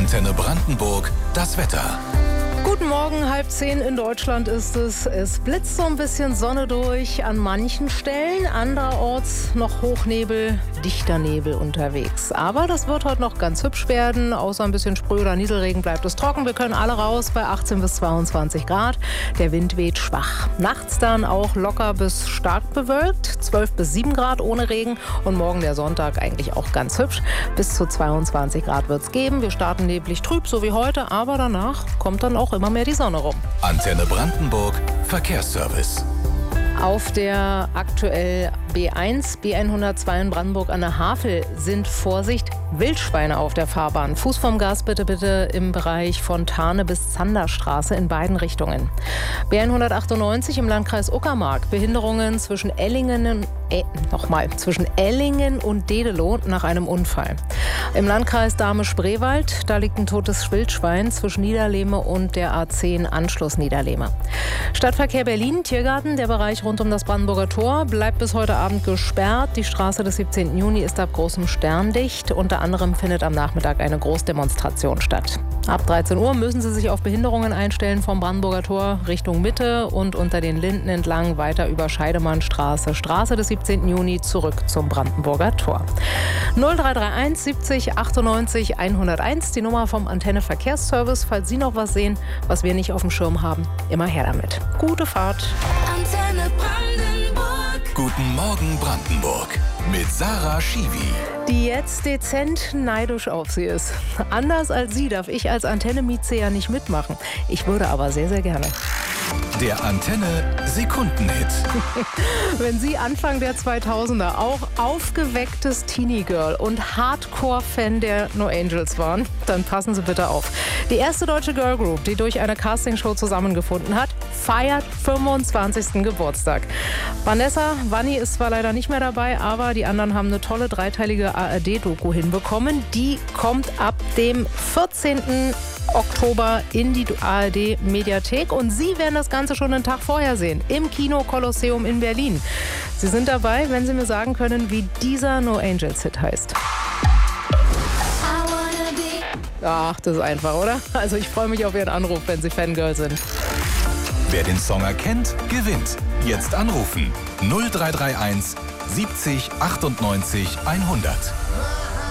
Antenne Brandenburg, das Wetter. Guten Morgen, 9:30 in Deutschland ist es. Es blitzt so ein bisschen Sonne durch an manchen Stellen, anderorts noch Hochnebel, dichter Nebel unterwegs. Aber das wird heute noch ganz hübsch werden, außer ein bisschen Sprüh- oder Nieselregen bleibt es trocken. Wir können alle raus bei 18 bis 22 Grad. Der Wind weht schwach. Nachts dann auch locker bis stark bewölkt, 12 bis 7 Grad ohne Regen. Und morgen der Sonntag eigentlich auch ganz hübsch. Bis zu 22 Grad wird es geben. Wir starten neblig trüb, so wie heute, aber danach kommt dann auch immer mehr die Sonne rum. Antenne Brandenburg, Verkehrsservice. Auf der aktuell B1, B102 in Brandenburg an der Havel sind Vorsicht, Wildschweine auf der Fahrbahn. Fuß vom Gas bitte im Bereich Fontane bis Zanderstraße in beiden Richtungen. B198 im Landkreis Uckermark, Behinderungen zwischen Ellingen und Dedelow nach einem Unfall. Im Landkreis Dahme-Spreewald, da liegt ein totes Wildschwein zwischen Niederlehme und der A10 Anschluss Niederlehme. Stadtverkehr Berlin, Tiergarten, der Bereich rund um das Brandenburger Tor bleibt bis heute Abend gesperrt. Die Straße des 17. Juni ist ab großem Stern dicht. Unter anderem findet am Nachmittag eine Großdemonstration statt. Ab 13 Uhr müssen Sie sich auf Behinderungen einstellen vom Brandenburger Tor Richtung Mitte und unter den Linden entlang weiter über Scheidemannstraße, Straße des 17. Juni zurück zum Brandenburger Tor. 0331 70 98 101, die Nummer vom Antenne Verkehrsservice. Falls Sie noch was sehen, was wir nicht auf dem Schirm haben, immer her damit. Gute Fahrt. Antenne Brandenburg. Guten Morgen Brandenburg mit Sarah Schiwi. Die jetzt dezent neidisch auf sie ist. Anders als sie darf ich als Antenne-Mieze ja nicht mitmachen. Ich würde aber sehr, sehr gerne. Der Antenne Sekundenhit. Wenn Sie Anfang der 2000er auch aufgewecktes Teenie-Girl und Hardcore-Fan der No Angels waren, dann passen Sie bitte auf. Die erste deutsche Girlgroup, die durch eine Castingshow zusammengefunden hat, feiert 25. Geburtstag. Vanni ist zwar leider nicht mehr dabei, aber die anderen haben eine tolle dreiteilige ARD-Doku hinbekommen. Die kommt ab dem 14. Oktober in die ARD-Mediathek und Sie werden das Ganze schon einen Tag vorher sehen, im Kino Kolosseum in Berlin. Sie sind dabei, wenn Sie mir sagen können, wie dieser No Angels-Hit heißt. Ach, das ist einfach, oder? Also ich freue mich auf Ihren Anruf, wenn Sie Fangirl sind. Wer den Song erkennt, gewinnt. Jetzt anrufen. 0331 70 98 100.